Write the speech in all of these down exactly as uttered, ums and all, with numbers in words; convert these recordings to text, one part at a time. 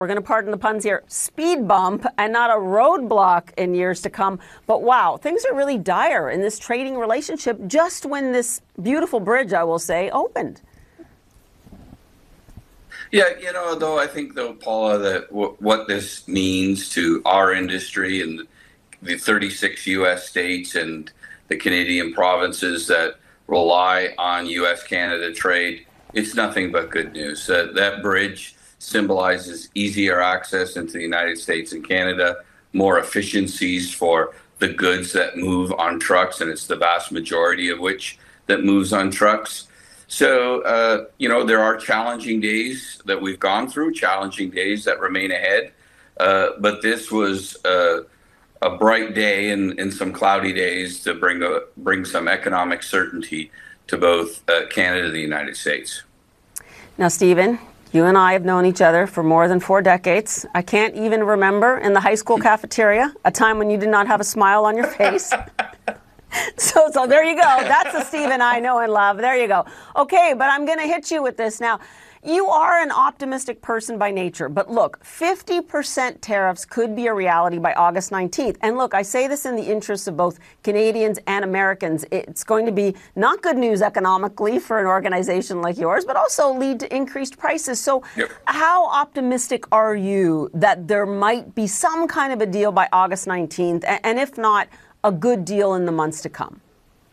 we're going to pardon the puns here, speed bump and not a roadblock in years to come. But wow, things are really dire in this trading relationship just when this beautiful bridge, I will say, opened. Yeah, you know, though, I think, though, Paula, that w- what this means to our industry and the thirty-six U S states and the Canadian provinces that rely on U S Canada trade, it's nothing but good news. Uh, that bridge symbolizes easier access into the United States and Canada, more efficiencies for the goods that move on trucks, and it's the vast majority of which that moves on trucks. So, uh, you know, there are challenging days that we've gone through, challenging days that remain ahead. Uh, but this was uh, a bright day and, and some cloudy days to bring a, bring some economic certainty to both uh, Canada and the United States. Now, Stephen, you and I have known each other for more than four decades. I can't even remember in the high school cafeteria a time when you did not have a smile on your face. So, so there you go. That's the Stephen I know and love. There you go. Okay, but I'm going to hit you with this now. You are an optimistic person by nature, but look, fifty percent tariffs could be a reality by August nineteenth. And look, I say this in the interests of both Canadians and Americans. It's going to be not good news economically for an organization like yours, but also lead to increased prices. So yep. How optimistic are you that there might be some kind of a deal by August nineteenth? And if not, a good deal in the months to come?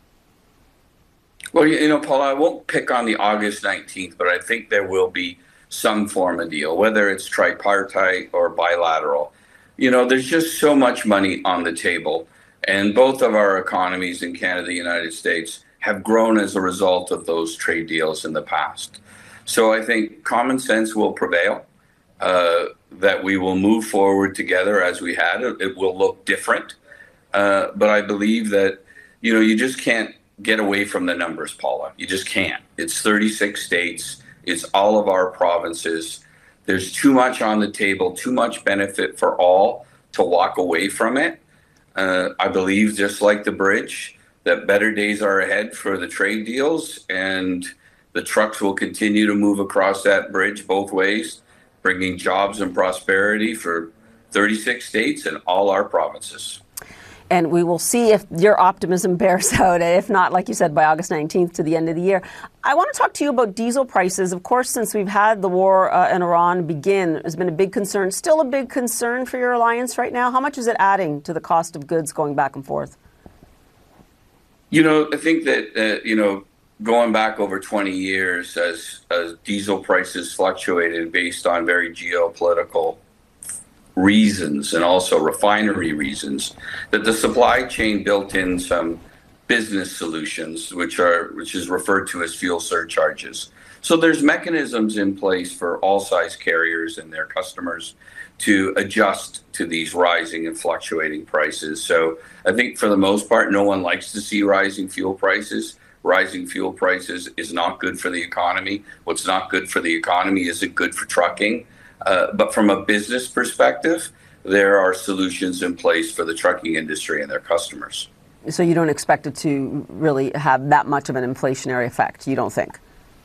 Well, you know, Paula, I won't pick on the August nineteenth, but I think there will be some form of deal, whether it's tripartite or bilateral. You know, there's just so much money on the table, and both of our economies in Canada and the United States have grown as a result of those trade deals in the past. So I think common sense will prevail, uh, that we will move forward together as we had. It, it will look different. Uh, but I believe that, you know, you just can't get away from the numbers, Paula. You just can't. It's thirty-six states. It's all of our provinces. There's too much on the table, too much benefit for all to walk away from it. Uh, I believe, just like the bridge, that better days are ahead for the trade deals, and the trucks will continue to move across that bridge both ways, bringing jobs and prosperity for thirty-six states and all our provinces. And we will see if your optimism bears out. If not, like you said, by August nineteenth to the end of the year. I want to talk to you about diesel prices. Of course, since we've had the war uh, in Iran begin, there's been a big concern, still a big concern for your alliance right now. How much is it adding to the cost of goods going back and forth? You know, I think that, uh, you know, going back over twenty years as, as diesel prices fluctuated based on very geopolitical reasons and also refinery reasons, that the supply chain built in some business solutions, which are which is referred to as fuel surcharges. So there's mechanisms in place for all size carriers and their customers to adjust to these rising and fluctuating prices. So I think for the most part, no one likes to see rising fuel prices. Rising fuel prices is not good for the economy. What's not good for the economy isn't good for trucking. Uh, but from a business perspective, there are solutions in place for the trucking industry and their customers. So you don't expect it to really have that much of an inflationary effect, you don't think?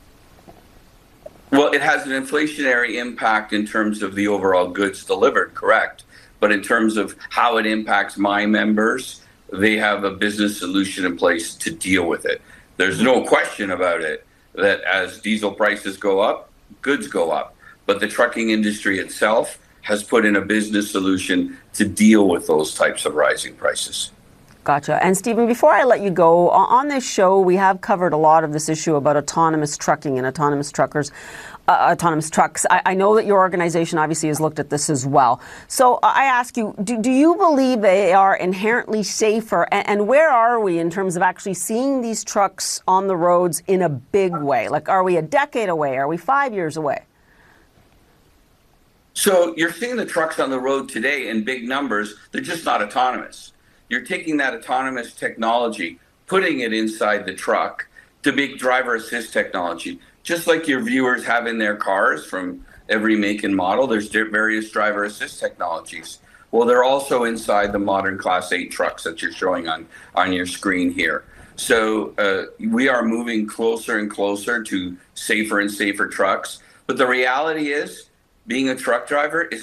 Well, it has an inflationary impact in terms of the overall goods delivered, correct. But in terms of how it impacts my members, they have a business solution in place to deal with it. There's no question about it that as diesel prices go up, goods go up. But the trucking industry itself has put in a business solution to deal with those types of rising prices. Gotcha. And Stephen, before I let you go, on this show, we have covered a lot of this issue about autonomous trucking and autonomous truckers, uh, autonomous trucks. I, I know that your organization obviously has looked at this as well. So I ask you, do, do you believe they are inherently safer? And, and where are we in terms of actually seeing these trucks on the roads in a big way? Like, are we a decade away? Are we five years away? So you're seeing the trucks on the road today in big numbers. They're just not autonomous. You're taking that autonomous technology, putting it inside the truck to make driver assist technology, just like your viewers have in their cars from every make and model. There's various driver assist technologies. Well, they're also inside the modern Class eight trucks that you're showing on, on your screen here. So uh, we are moving closer and closer to safer and safer trucks. But the reality is, being a truck driver is